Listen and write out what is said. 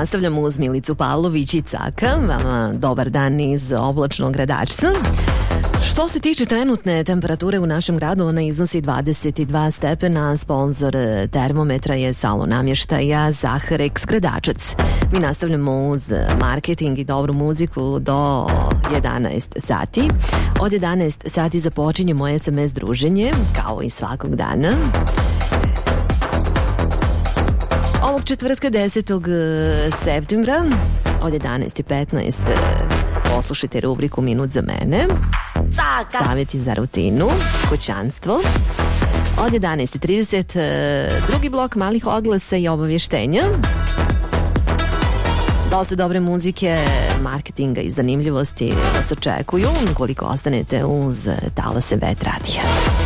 nastavljamo uz Milicu Pavlović i Caka. Vama dobar dan iz oblačnog gradačca. Što se tiče trenutne temperature u našem gradu, ona iznosi 22 stepena. Sponzor termometra je salon namještaja Zaharex Gradačac. Mi nastavljamo uz marketing i dobru muziku do 11 sati. Od 11 sati započinje moje SMS druženje, kao i svakog dana. Ovog četvrtka 10. septembra od 11:15 poslušajte rubriku Minut za mene. Savjeti za rutinu, kućanstvo. Od 11:30 drugi blok malih oglasa i obavještenja. Dosta dobre muzike, marketinga i zanimljivosti vas očekuju ukoliko ostanete uz talase Bet radija.